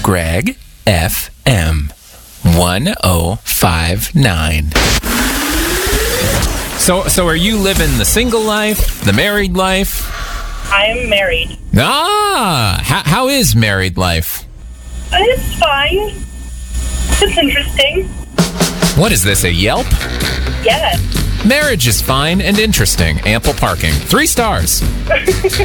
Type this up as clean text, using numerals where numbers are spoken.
Greg FM 1059. So are you living the single life, the married life? I am married. How is married life? It's fine. It's interesting. What is this, a Yelp? Yes. Marriage is fine and interesting. Ample parking. 3 stars.